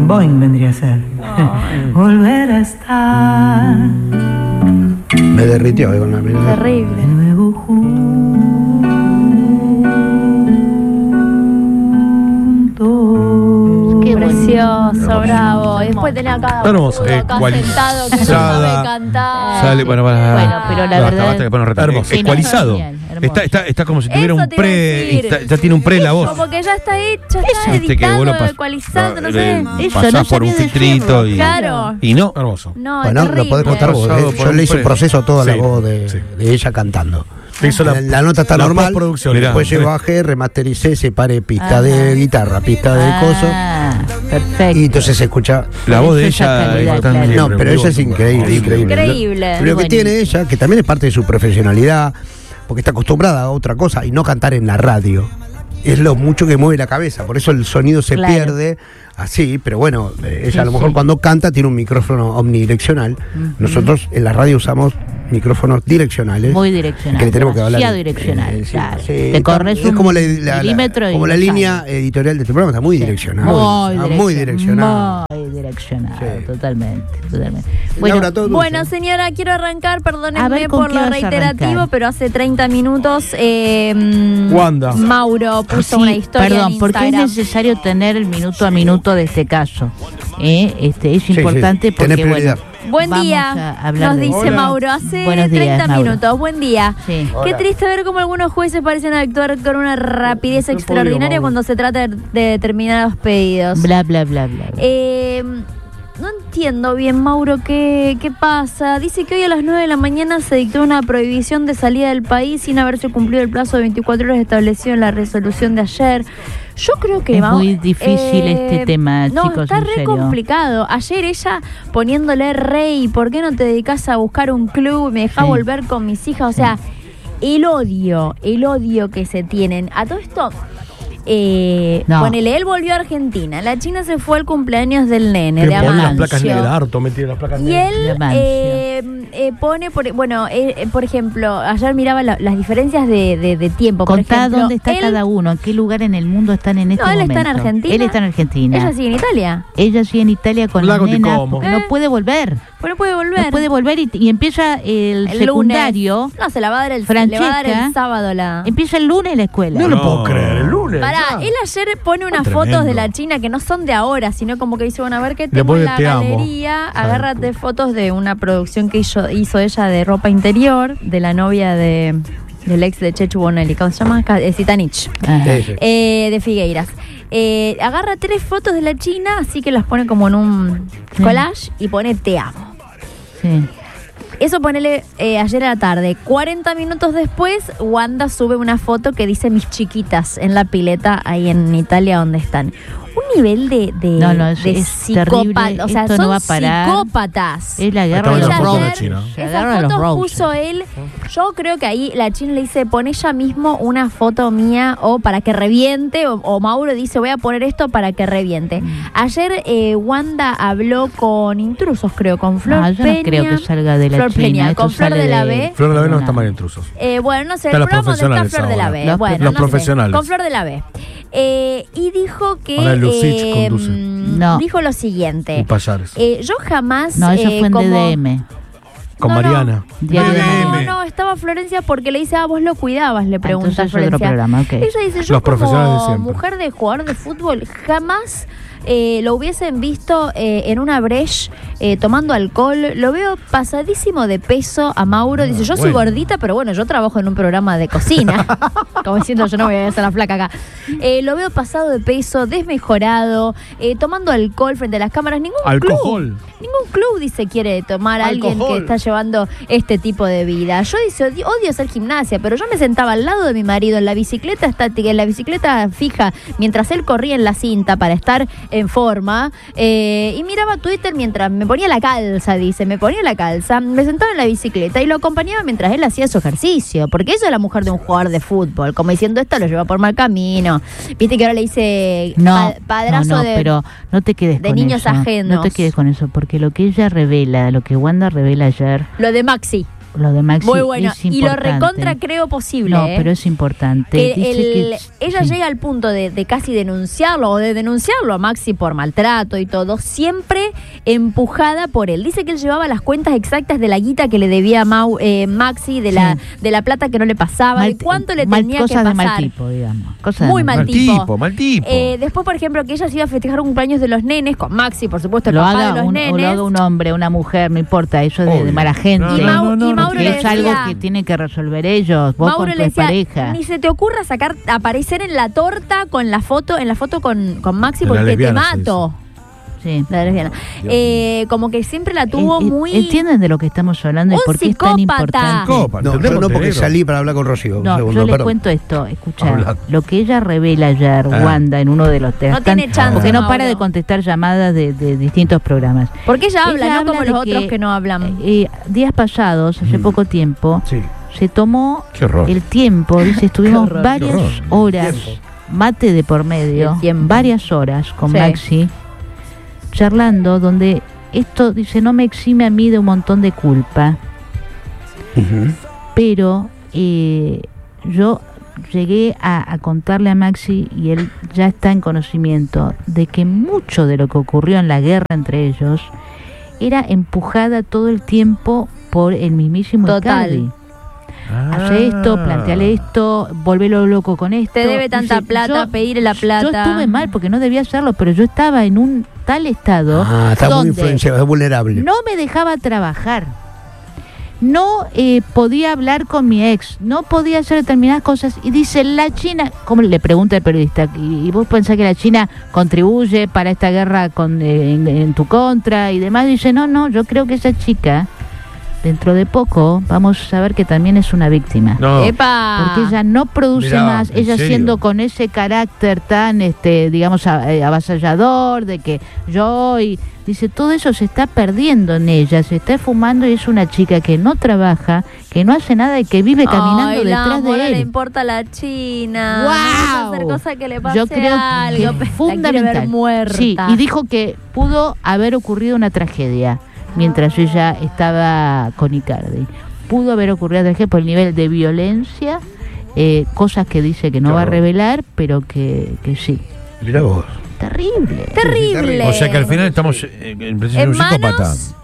Boing vendría a ser. Volver a estar. Me derritió con la primera. Terrible. De nuevo juntos. Qué precioso, bravo. Y después tenés acá Hermoso. acá sentado que no sabe cantar. Sale, bueno, pero la verdad hermoso. sí, Ecualizado. bien, hermoso. Está como si tuviera Eso un te iba a decir. ya tiene un pre la voz. Como que ya está hecho, está Viste que vos lo editado, ecualizado, no sé. pasás por un filtrito y Claro. y no. Hermoso. No, Bueno, terrible. lo podés contar vos. Pasado por Yo un le hice un pre. proceso a toda la Sí, voz de sí. ella cantando. Hizo La nota está la normal. postproducción. Mirá. Después yo bajé, remastericé, separé pista de guitarra, pista de coso. Perfecto. Y entonces se escucha. La voz de Esa ella calidad, está claro. No, muy pero bien. ella es increíble, increíble. Increíble. Lo que Buenísimo. tiene ella, que también es parte de su profesionalidad, porque está acostumbrada a otra cosa y no cantar en la radio. Es lo mucho que mueve la cabeza, por eso el sonido se Claro. pierde así, pero bueno, ella Sí, a lo mejor sí. cuando canta tiene un micrófono omnidireccional. Nosotros en la radio usamos micrófonos direccionales. Muy direccional. Que le tenemos que hablar. Demasiado direccional. Sí, Claro. sí, Te corres es un como la milímetro y como la lo línea sabes. editorial de tu programa, está muy direccionada. Muy direccionada. Muy direccionado, Sí. totalmente. Laura, todo dulce. Bueno, señora, quiero arrancar, A perdónenme ver, ¿con por qué lo vas a reiterativo, arrancar? pero hace 30 minutos Wanda. Mauro puso Sí, una historia perdón, en porque es Instagram. necesario tener el minuto a minuto de este caso. Es sí, importante sí. porque, Tenés prioridad. bueno, Buen vamos día, a hablar nos de dice eso. Mauro, hace Buenos días, 30 Mauro. minutos. Buen día. Sí. Qué triste ver cómo algunos jueces parecen actuar con una rapidez extraordinaria cuando se trata de determinados pedidos. Bla, bla, bla, bla. No entiendo bien, Mauro, qué pasa. Dice que hoy a las 9 de la mañana se dictó una prohibición de salida del país sin haberse cumplido el plazo de 24 horas establecido en la resolución de ayer. Yo creo que Es muy difícil este tema, no, chicos, está en re serio. complicado. Ayer ella poniéndole rey, ¿por qué no te dedicas a buscar un club? Me dejás Sí. volver con mis hijas. O sea, el odio que se tienen. A todo esto, No. ponele, él volvió a Argentina. La China se fue al cumpleaños del nene, Que de pone las Amancio. placas negras, harto metido las placas Y negras. él De Amancio. pone, por ejemplo, ayer miraba las diferencias de tiempo. Por Contá ejemplo, dónde está él- cada uno, en qué lugar en el mundo están en este No, él momento. está en Argentina. Él está en Argentina. Ella sigue en Italia. Ella sigue en Italia con Lago la di nena Como. porque no puede volver. Pero puede volver. No puede volver y empieza el secundario. Lunes. No, se la va a dar le va a dar Francesca, el sábado la. Empieza el lunes la escuela. No lo puedo creer, el lunes. Pará, ya. él ayer pone unas Tremendo. fotos de la China que no son de ahora, sino como que dice, bueno, a ver qué Le tengo pone en la te amo. galería. Sabe, Agárrate puta. fotos de una producción que hizo ella de ropa interior, de la novia del ex de Chechu Bonelli, ¿cómo se llama? Zitanich. Ajá. Sí, sí. De Figueiras. Agarra 3 fotos de la China, así que las pone como en un collage y pone te amo. Sí. Eso ponele ayer a la tarde. 40 minutos después, Wanda sube una foto que dice mis chiquitas en la pileta ahí en Italia donde están. Un nivel de No, es psicópata. terrible. O sea, Esto son no va a parar. psicópatas. Es la guerra Estaban de los los Ella robots ayer, de China. Se esa agarran los foto robots. puso él. Yo creo que ahí la China le dice, pon ella mismo una foto mía o para que reviente, o Mauro dice, voy a poner esto para que reviente. Ayer Wanda habló con intrusos, creo, con Flor No, yo Peña. no creo que salga de la Flor China. Peña, Esto con Flor sale de la B. Flor de la B no está mal intrusos. Bueno, no sé, Están el los programa donde está profesionales Flor de la B. ahora. Bueno, Los no sé, profesionales. con Flor de la B. Y dijo que Ahora Lucich conduce. No. dijo lo siguiente. Y Payares. Yo jamás No, eso fue en como- DDM. Con no, Mariana. Diario de Mariana. No, estaba Florencia porque le dice, vos lo cuidabas, le pregunta entonces Florencia. otro programa, ok. Ella dice, yo Los profesionales de como siempre. mujer de jugador de fútbol jamás lo hubiesen visto en una breche tomando alcohol. Lo veo pasadísimo de peso a Mauro. Dice, yo soy bueno. gordita, pero bueno, yo trabajo en un programa de cocina. Como diciendo, yo no voy a hacer la flaca acá. Lo veo pasado de peso, desmejorado, tomando alcohol frente a las cámaras. Alcohol. Ningún club dice quiere tomar a alguien que Alcohol. está llevando este tipo de vida. Yo dice, odio hacer gimnasia, pero yo me sentaba al lado de mi marido en la bicicleta estática, en la bicicleta fija, mientras él corría en la cinta para estar en forma, y miraba Twitter mientras me ponía la calza, dice, me sentaba en la bicicleta y lo acompañaba mientras él hacía su ejercicio, porque ella es la mujer de un jugador de fútbol, como diciendo, esto lo lleva por mal camino. Viste que ahora le dice padrazo pero no te quedes de con niños eso. ajenos. No te quedes con eso, porque lo que ella revela, lo que Wanda revela ayer, lo de Maxi. lo de Maxi Muy bueno. es Y lo importante. recontra creo posible. No, pero es importante. Que Dice ella sí. llega al punto de casi denunciarlo o de denunciarlo a Maxi por maltrato y todo, siempre empujada por él. Dice que él llevaba las cuentas exactas de la guita que le debía a Maxi, de la plata que no le pasaba, de cuánto le tenía que cosas pasar. de mal tipo, digamos. Cosas Muy de mal Mal tipo. tipo, mal tipo. Después, por ejemplo, que ella se iba a festejar un cumpleaños de los nenes con Maxi, por supuesto, el lo papá haga de los o nenes. lo haga un hombre, una mujer, no importa, eso es de Obvio. mala gente. No, Y Mauro porque le es algo decía- que tienen que resolver ellos, vos Mauro con tu le decía, pareja. ni se te ocurra aparecer en la torta con la foto con Maxi De la porque te lesbiana, se mato. Sí. La lesbiana. Como que siempre la tuvo muy... ¿Entienden de lo que estamos hablando y Un por qué es tan psicópata. importante? Copa, No, yo ¿entendés, no, porque Montenegro? salí para hablar con Rocío. No, un segundo, yo les perdón. cuento esto, escuchá, Habla. lo que ella revela ayer, Wanda, en uno de los No tiene chance, porque no para Mauro. de contestar llamadas de distintos programas. Porque ella habla, Ella no habla como de los otros que no hablan. Días pasados, hace poco tiempo, Sí. se tomó Qué horror. el tiempo, dice, estuvimos horror, varias qué horror. horas, mate de por medio, El tiempo. varias horas con Sí. Maxi, charlando, donde esto, dice, no me exime a mí de un montón de culpa, Ujú. pero yo llegué a contarle a Maxi, y él ya está en conocimiento, de que mucho de lo que ocurrió en la guerra entre ellos era empujada todo el tiempo por el mismísimo Total. Icardi. Hace esto, planteale esto, volvelo loco con esto. Te debe tanta Dice, plata, pedirle la plata. Yo estuve mal porque no debía hacerlo, pero yo estaba en un tal estado Ah, está muy donde influenciado, es vulnerable. no me dejaba trabajar. No podía hablar con mi ex, no podía hacer determinadas cosas. Y dice, la China, como le pregunta el periodista, ¿y vos pensás que la China contribuye para esta guerra en tu contra y demás? Dice, no, yo creo que esa chica, dentro de poco, vamos a ver que también es una víctima. No. ¡Epa! Porque ella no produce Mirá, más, ¿en ella serio? siendo con ese carácter tan, digamos, avasallador, de que yo, y dice, todo eso se está perdiendo en ella, se está esfumando, y es una chica que no trabaja, que no hace nada y que vive caminando Ay, la detrás amo, de no él. le importa la China. ¡Guau! No quiere hacer cosa que le pase Yo creo algo. que La es quiere fundamental. ver muerta. Sí, y dijo que pudo haber ocurrido una tragedia mientras ella estaba con Icardi. Pudo haber ocurrido una tragedia por el nivel de violencia, cosas que dice que no Qué va a horror. revelar, pero que sí. Mirá vos. Terrible. Terrible. O sea que al final estamos en presencia de en un psicópata.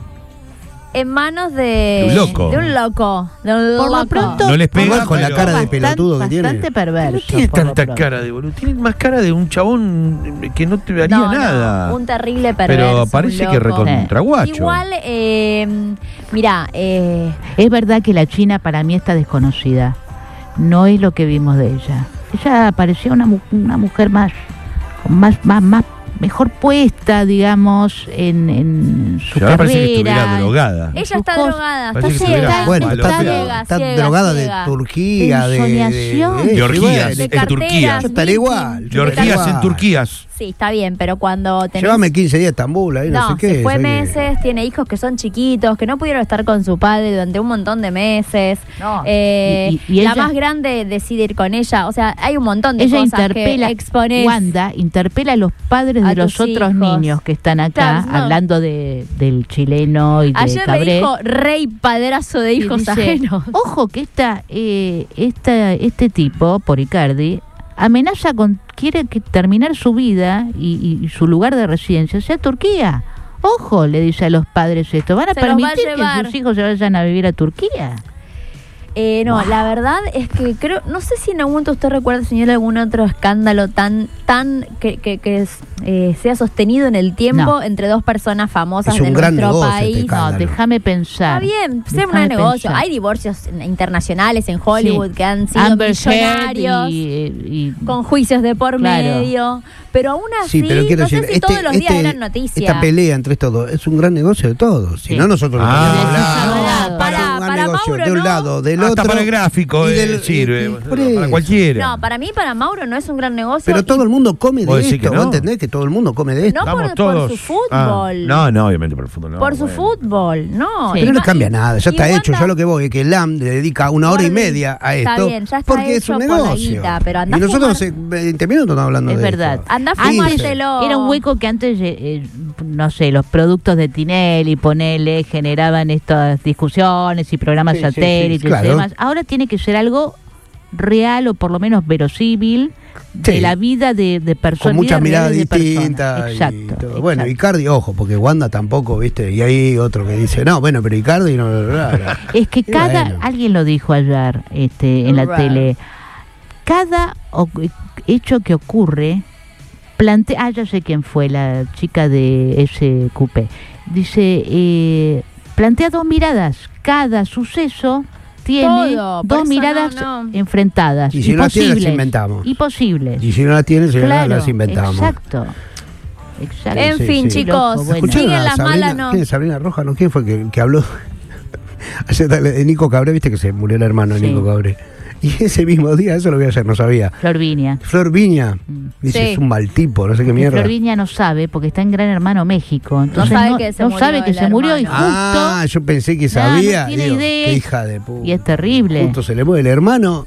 manos de De un loco. De un loco. Por lo pronto, No les pega, Igual con la pero- cara de pelotudo que tiene. Bastante perverso. No tiene por lo tanta pronto. cara de boludo. Tiene más cara de un chabón que no te haría No, nada. no, un terrible perverso. Pero un parece que loco. recontra guacho. Igual, mira, Es verdad que la China para mí está desconocida. No es lo que vimos de ella. Ella parecía una mujer más mejor puesta, digamos, en su Ahora parece que estuviera carrera. drogada. ella sus está cosas. drogada, está Parece que ciega. estuviera- Bueno, Malo, está, pero- está ciega, drogada ciega. de Turquía, de Ensoñación. De orgías, bueno, en carteras. Turquía. yo estaré igual. De yo estaré orgías en igual. Turquías. Sí, está bien, pero cuando tenés... Llévame 15 días a Estambul, ahí no, No, sé qué. se fue ¿sabes qué? meses, tiene hijos que son chiquitos, que no pudieron estar con su padre durante un montón de meses. No, Y y la ella- más grande decide ir con ella. O sea, hay un montón de Ella cosas interpela, que expones. Wanda interpela a los padres A de los tus otros hijos. niños que están acá, Claro, no. hablando del chileno y de Ayer le Cabré. dijo rey padrazo de Y hijos dice, ajenos. Ojo que este tipo, por Icardi, amenaza quiere terminar su vida y su lugar de residencia sea Turquía. Ojo, le dice a los padres esto, ¿van a Se los va a permitir llevar. que sus hijos se vayan a vivir a Turquía? No, la verdad es que creo, no sé si en algún momento usted recuerda, señor, algún otro escándalo tan que sea sostenido en el tiempo No. entre dos personas famosas Es un de gran nuestro negocio este país. escándalo. No, déjame pensar. Está bien, sea un Déjame negocio. pensar. Hay divorcios internacionales en Hollywood Sí. que han sido Amber Heard millonarios, y con juicios de por Claro. medio. Pero aún así, Sí, pero quiero no sé decir, si todos los días eran noticias. esta pelea entre estos dos es un gran negocio de todos. Si Sí. no, nosotros no Ah. estaríamos hablando. Desarrollado. Para- Es un gran para negocio Mauro, de un ¿no? lado, del Hasta otro. para el gráfico y del- sirve. y por Para eso. cualquiera. No, para mí, para Mauro no es un gran negocio. Pero y todo el mundo come ¿Vos de decís esto. que ¿Vos no? entendés que todo el mundo come de esto? No Vamos por todos. su fútbol. No, obviamente por el fútbol. No, por su bueno. fútbol, no. Sí. Pero Y no ma- cambia nada, ya y está Wanda- hecho. Yo lo que voy es que LAM le dedica una hora y Gordi, media a está esto. bien, ya está porque es un hecho por la negocio. guita, pero andá y nosotros a hace 20 minutos estamos hablando es de verdad. esto. Andá a Sí, fumártelo. Era un hueco que antes no sé, los productos de Tinelli, ponele, generaban estas discusiones y programas Sí, sí, sí, satélites claro. y demás. Ahora tiene que ser algo real o por lo menos verosímil de Sí. la vida de personas. Con muchas miradas de personas. distintas. Exacto, y todo. exacto. Bueno, Icardi, ojo, porque Wanda tampoco, ¿viste? Y hay otro que dice, no, bueno, pero Icardi no. Es que Y cada, bueno. alguien lo dijo ayer en la Right. tele, cada hecho que ocurre, ya sé quién fue, la chica de ese cupé, dice, plantea dos miradas, cada suceso tiene Todo, por dos eso miradas no. enfrentadas, Y si no las tiene, las imposibles, inventamos. imposibles. Y si no la tienen, Claro, las inventamos. exacto. Exacto. En Sí, fin, sí. chicos, Loco, bueno. ¿Escucharon siguen a las Sabrina? malas, ¿no? ¿Quién es Sabrina Roja? ¿No? ¿Quién fue que habló? Ayer de Nico Cabré, viste que se murió el hermano de Sí. Nico Cabré. Y ese mismo día, eso lo voy a hacer, no sabía. Flor Viña. Flor Viña, dice, Sí. es un mal tipo, no sé qué Y mierda. Flor Viña no sabe porque está en Gran Hermano México. Entonces sabe que se no murió sabe que el se murió y hermano. justo. Ah, yo pensé que No, sabía. no tiene Digo, idea. qué hija de puta. Y es terrible. Justo se le mueve el hermano